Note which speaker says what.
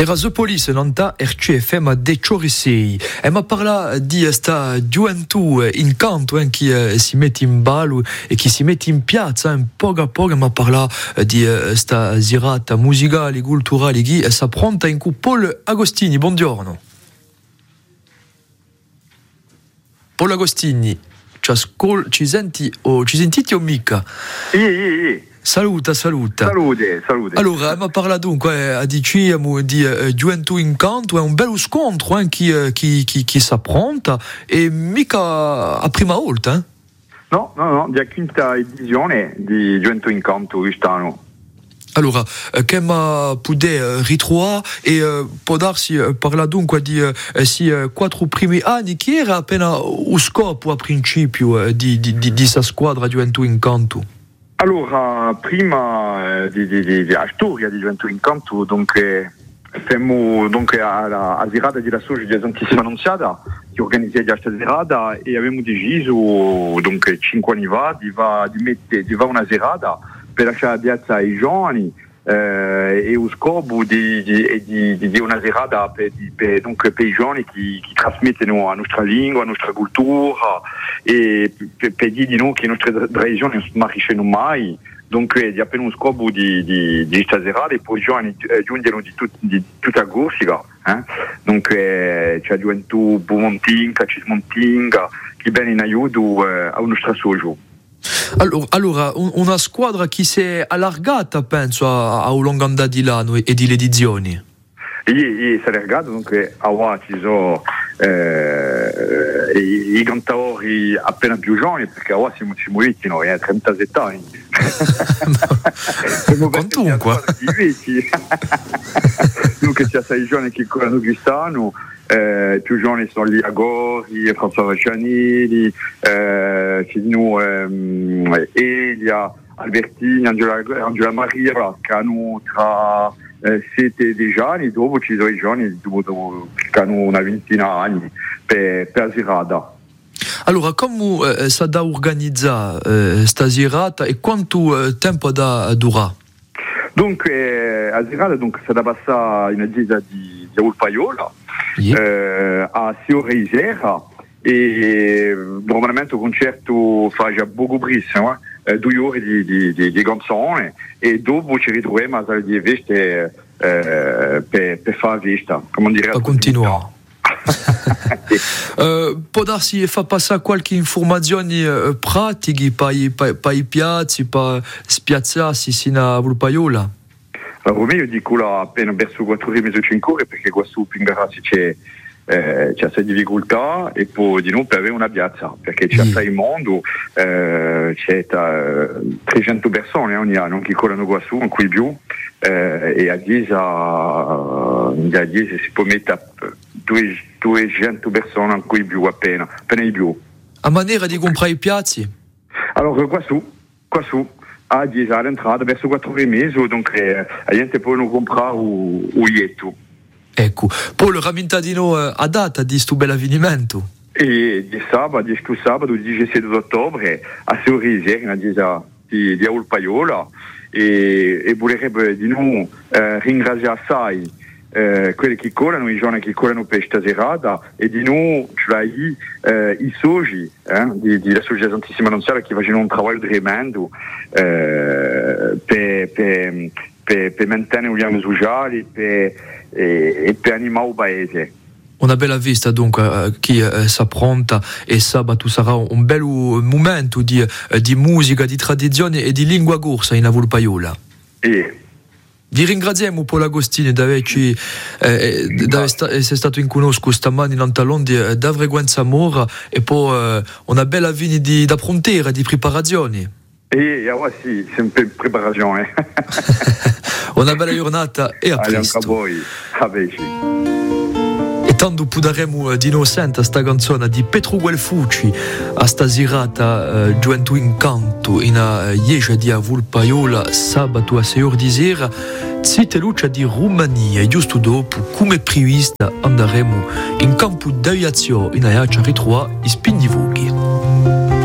Speaker 1: Era The Police nanta RCFM de Ciorisei. E ma parla di sta gioventù incanto che si mette in ballo e che si mette in piazza poco a poco, ma parla di sta girata musicale, culturale che si pronta in cui Paul Agostini. Buongiorno. Paul Agostini, ci sentite o mica?
Speaker 2: Sì.
Speaker 1: Saluta.
Speaker 2: Salute.
Speaker 1: Allora, ma parla dunque, diciamo di gioventù incanto, è un bello scontro chi si appronta e mica a prima volta.
Speaker 2: No, di quinta edizione di Gioventù Incanto quest'anno.
Speaker 1: Allora, che ma pude ritrovare e può darsi parla dunque di quattro primi anni che era appena lo scopo a principio di questa squadra Gioventù Incanto.
Speaker 2: Allora, prima la storia di Gioventù Incanto, dunque, siamo alla serata della Società Santissima Annunziata, che organizza questa serata e abbiamo deciso, dunque, 5 anni fa, di fare una serata per lasciare la piazza ai giovani e lo scopo di una serata per i giovani che trasmettono la nostra lingua, la nostra cultura e per dire di noi che le nostre tradizioni non smarriscono mai. Dunque, di appena uno scopo di questa serata e poi i giovani giungono di tutta Corsica. Dunque, c'è Gioventù, Bumontinga, Cismontinga, che viene in aiuto al nostro socio.
Speaker 1: Allora, una squadra che si è allargata, penso, a lungo andare di l'anno e di edizioni.
Speaker 2: Si è allargata, dunque, a ci sono i cantatori appena più giovani, perché ora siamo cimoliti noi, 37 anni.
Speaker 1: Quantunque.
Speaker 2: Dunque c'è 6 giovani che corrono quest'anno. Più giovani sono lì a Gori, François Vaccianelli, Elia, Albertini, Angela Maria, che hanno tra 7 di anni, dopo ci sono i giovani che hanno una ventina anni per la serata.
Speaker 1: Allora, come si da organizzare sta serata e quanto tempo da durare?
Speaker 2: Dunque, la serata si da passare in chiesa di Ulpaiola. A 6 ore di sera e normalmente il concerto fa già poco prima, 2 ore di canzone e dopo ci ritroviamo a sala di feste per fare festa, come dire.
Speaker 1: Per continuare. Può darsi fa passare qualche informazione pratica per i piazzi, per spiazzarsi sino a Vulpaiola?
Speaker 2: Allora, io dico appena verso 4 ore e mezzo 5 ore perché qua su Pingarassi c'è 6 difficoltà e poi di non per avere una piazza perché c'è 6 mondo, c'è 300 persone ogni anno che corrono qua su, qui più e a 10 si può mettere 200 persone qui più appena di più.
Speaker 1: A maniera di comprare i piazzi?
Speaker 2: Allora qua su a 10 all'entrata verso 4 ore e mezzo, dunque la gente può comprare un biglietto. Ecco,
Speaker 1: poi rammentadino a data di questo bell'avvenimento.
Speaker 2: E di sabato 17 ottobre a 6 ore di sera, di Ulpaiola e volerebbe di noi ringraziare assai quelli che corrono, i giovani che corrono per questa serata e di noi cioè i soci della Società Santissima Annunziata che facevano un lavoro tremendo per mantenere gli anni sociali e per animare il paese.
Speaker 1: Una bella vista dunque chi si appronta e sabato sarà un bel momento di musica, di tradizione e di lingua corsa in Vulpaiola. Vi ringraziamo Paul Agostini di averci essere stato in conosco stamani in Antalon di frequenza Mora e poi una bella vini da frontiera, di preparazioni.
Speaker 2: Sì, sempre in preparazione.
Speaker 1: Una bella giornata e a presto.
Speaker 2: Anche a voi,
Speaker 1: E tanto potremo di noi sentire sta canzone di Petro Guelfucci a sta serata Gioventù Incanto in Ieja di Vulpaiola sabato a 6 ore di sera Zite Lucia di Romania e giusto dopo come prevista andremo in campo d'aviazione in Aiaccia Ritroa in Spindivo.